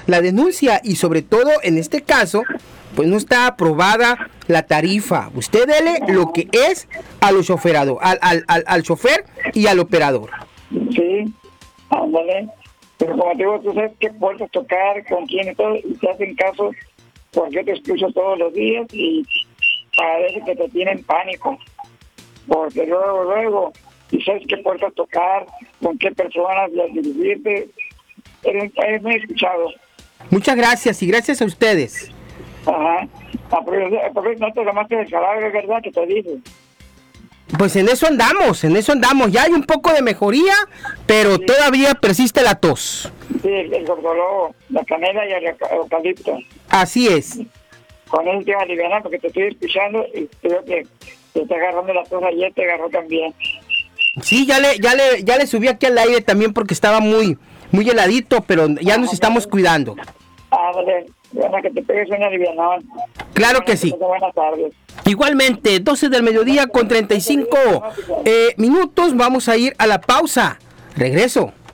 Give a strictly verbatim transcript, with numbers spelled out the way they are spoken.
la denuncia y sobre todo en este caso, pues no está aprobada la tarifa. Usted dele lo que es a los choferados, al, al, al, al chofer y al operador. Sí, ándale. Pero como te digo, tú sabes qué puertas tocar, con quién y todo, y te hacen caso porque te escucho todos los días y parece que te tienen pánico. Porque luego, luego, y sabes qué puertas tocar, con qué personas dirigirte, eres, eres muy escuchado. Muchas gracias y gracias a ustedes. Ajá. Porque no te llamaste del cadáver, ¿verdad? Que te dije. Pues en eso andamos, en eso andamos. Ya hay un poco de mejoría, pero sí, todavía persiste la tos. Sí, el, el gordolobo, la canela y el eucalipto. Así es. Con eso te va a aliviar porque te estoy escuchando y creo que te está agarrando la tos ayer, te agarró también. Sí, ya le, ya le, ya le subí aquí al aire también porque estaba muy, muy heladito, pero ya ah, nos estamos vale. cuidando. Ah, vale. Bueno, que te pegues una alivianón. Claro que sí. Buenas tardes. Igualmente, doce del mediodía con treinta y cinco eh, minutos. Vamos a ir a la pausa. Regreso.